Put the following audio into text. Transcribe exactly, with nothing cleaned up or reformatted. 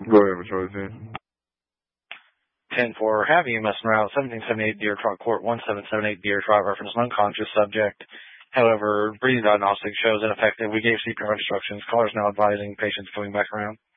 Go ahead, Patrol ten. ten four, have E M S en route, seventeen seventy-eight Deer Trot Court, one seven seven eight Deer Trot, reference an unconscious subject. However, breathing diagnostic shows ineffective. We gave C P R instructions. Caller's now advising patients coming back around.